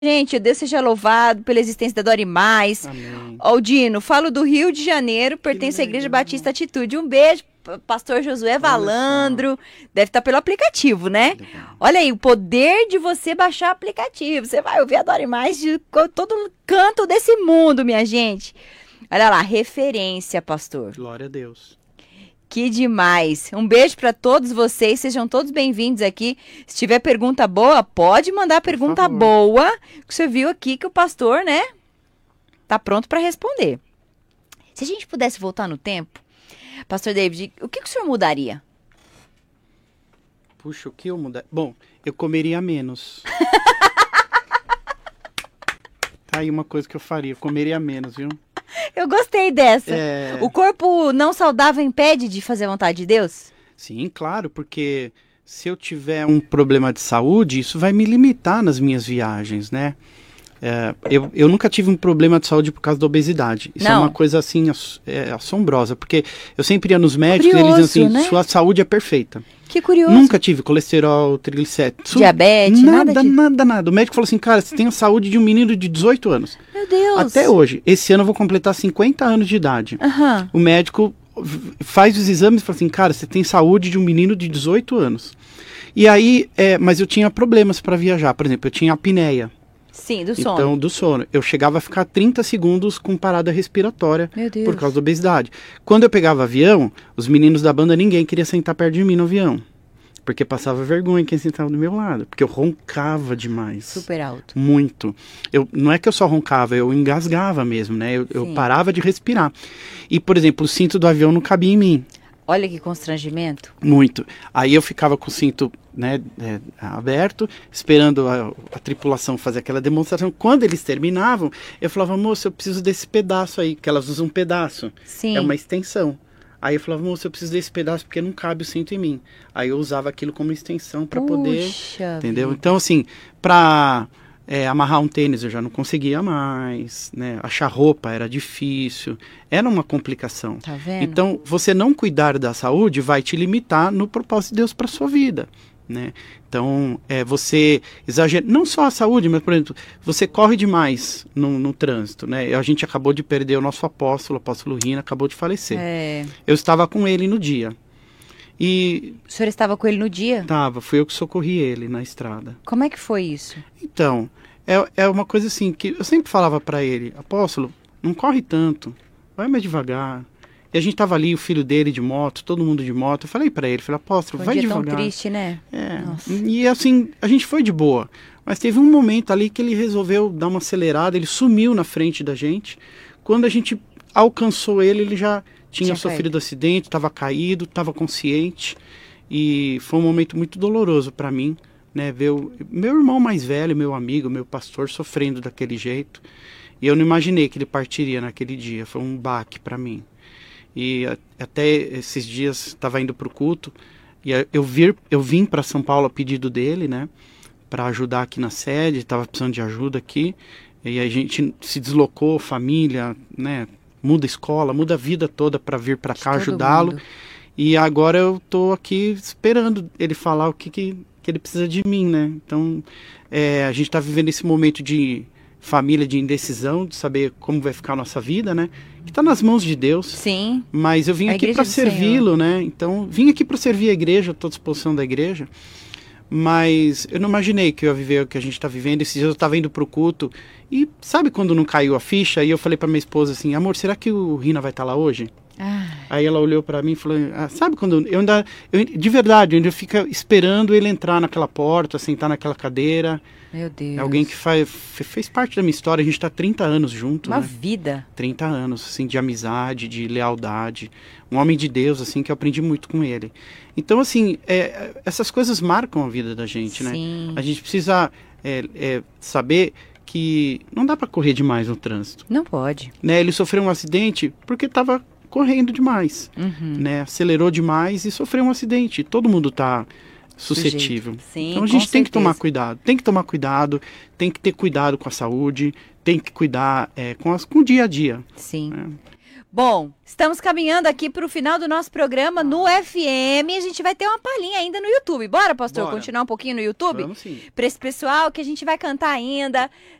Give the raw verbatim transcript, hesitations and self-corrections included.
Gente, Deus seja louvado pela existência da Dora Mais. Amém. Aldino, falo do Rio de Janeiro, pertenço à legal. Igreja Batista Atitude. Um beijo, p- pastor Josué Valandro. Deve estar pelo aplicativo, né? Legal. Olha aí, o poder de você baixar o aplicativo. Você vai ouvir a Dora Mais de co- todo canto desse mundo, minha gente. Olha lá, referência, pastor. Glória a Deus. Que demais. Um beijo para todos vocês. Sejam todos bem-vindos aqui. Se tiver pergunta boa, pode mandar pergunta favor. boa. Que você viu aqui que o pastor, né, tá pronto para responder. Se a gente pudesse voltar no tempo, pastor David, o que, que o senhor mudaria? Puxa, o que eu mudar? Bom, eu comeria menos. Tá aí uma coisa que eu faria, eu comeria menos, viu? Eu gostei dessa. É... O corpo não saudável impede de fazer a vontade de Deus? Sim, claro, porque se eu tiver um problema de saúde, isso vai me limitar nas minhas viagens, né? É, eu, eu nunca tive um problema de saúde por causa da obesidade. Isso Não. é uma coisa assim ass- é, assombrosa, porque eu sempre ia nos médicos e eles Curioso, diziam assim, né? sua saúde é perfeita. Que curioso. Nunca tive colesterol, triglicéridos. su- Diabetes, nada nada, de- nada, nada. O médico falou assim, cara, você tem a saúde de um menino de dezoito anos. Meu Deus. Até hoje. Esse ano eu vou completar cinquenta anos de idade. Aham. O médico v- faz os exames e fala assim, cara, você tem saúde de um menino de dezoito anos. E aí, é, mas eu tinha problemas para viajar. Por exemplo, eu tinha apneia. Sim, do sono. Então, do sono. Eu chegava a ficar trinta segundos com parada respiratória Meu Deus. por causa da obesidade. Quando eu pegava avião, os meninos da banda, ninguém queria sentar perto de mim no avião. Porque passava vergonha quem sentava do meu lado. Porque eu roncava demais. Super alto. Muito. Eu, não é que eu só roncava, eu engasgava mesmo, né? Eu, eu Sim. parava de respirar. E, por exemplo, o cinto do avião não cabia em mim. Olha que constrangimento. Muito. Aí eu ficava com o cinto, né, é, aberto, esperando a, a tripulação fazer aquela demonstração. Quando eles terminavam, eu falava, moço, eu preciso desse pedaço aí, que elas usam um pedaço. Sim. É uma extensão. Aí eu falava, moço, eu preciso desse pedaço porque não cabe o cinto em mim. Aí eu usava aquilo como extensão para poder, Puxa entendeu? vida. Então, assim, para é, amarrar um tênis eu já não conseguia mais, né? Achar roupa era difícil, era uma complicação. Tá vendo? Então, você não cuidar da saúde vai te limitar no propósito de Deus para sua vida, né? Então, é, você exagera, não só a saúde, mas, por exemplo, você corre demais no, no trânsito, né? A gente acabou de perder o nosso apóstolo, o apóstolo Rina, acabou de falecer. É, Eu estava com ele no dia. E o senhor estava com ele no dia? tava, fui eu que socorri ele na estrada. Como é que foi isso? Então, é, é uma coisa assim, que eu sempre falava para ele, apóstolo, não corre tanto, vai mais devagar. E a gente tava ali, o filho dele de moto, todo mundo de moto. Eu falei para ele, falei, apóstolo, Foi um vai dia devagar. tão triste, né? É, Nossa. e assim, a gente foi de boa. Mas teve um momento ali que ele resolveu dar uma acelerada, ele sumiu na frente da gente. Quando a gente alcançou ele, ele já tinha, Tinha sofrido acidente, estava caído, estava consciente. E foi um momento muito doloroso para mim, né? Ver o meu irmão mais velho, meu amigo, meu pastor sofrendo daquele jeito. E eu não imaginei que ele partiria naquele dia. Foi um baque para mim. E a- até esses dias estava indo para o culto e a- eu, vir, eu vim para São Paulo a pedido dele, né, para ajudar aqui na sede, estava precisando de ajuda aqui, e a gente se deslocou, família, né, muda a escola, muda a vida toda para vir para cá Todo ajudá-lo. mundo. E agora eu estou aqui esperando ele falar o que, que, que ele precisa de mim, né? Então, é, a gente está vivendo esse momento de família, de indecisão, de saber como vai ficar a nossa vida, né? Que está nas mãos de Deus. Sim. Mas eu vim A aqui igreja para do servi-lo, né? Então, vim aqui para servir a igreja, estou à disposição da igreja. Mas eu não imaginei que eu ia viver o que a gente está vivendo. Esses dias eu estava indo para o culto e sabe quando não caiu a ficha? E eu falei para minha esposa assim, amor, será que o Rina vai estar lá hoje? Ah, Aí ela olhou para mim e falou, ah, sabe quando eu ainda, eu, de verdade, eu ainda fico esperando ele entrar naquela porta, sentar naquela cadeira. meu Deus. É alguém que faz, fe- fez parte da minha história, a gente está trinta anos junto, Uma né? vida. trinta anos, assim, de amizade, de lealdade. Um homem de Deus, assim, que eu aprendi muito com ele. Então, assim, é, essas coisas marcam a vida da gente, né? Sim. A gente precisa é, é, saber que não dá para correr demais no trânsito, Não pode. né? Ele sofreu um acidente porque estava correndo demais, Uhum. né? Acelerou demais e sofreu um acidente. Todo mundo está suscetível. Sujeito. Sim, Então a com gente tem que tomar certeza. cuidado, tem que tomar cuidado, tem que ter cuidado com a saúde, tem que cuidar é, com, as, com o dia a dia. Sim. né? Bom, estamos caminhando aqui para o final do nosso programa no F M. A gente vai ter uma palhinha ainda no YouTube. Bora, pastor, Bora. continuar um pouquinho no YouTube? Vamos sim. Para esse pessoal que a gente vai cantar ainda.